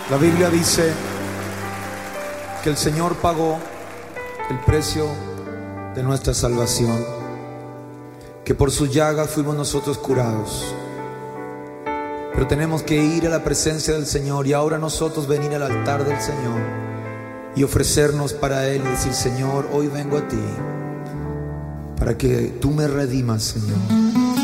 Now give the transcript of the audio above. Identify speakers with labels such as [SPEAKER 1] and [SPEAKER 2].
[SPEAKER 1] La Biblia dice que el Señor pagó el precio de nuestra salvación, que por sus llagas fuimos nosotros curados. Pero tenemos que ir a la presencia del Señor y ahora nosotros venir al altar del Señor y ofrecernos para Él y decir: Señor, hoy vengo a ti para que tú me redimas, Señor.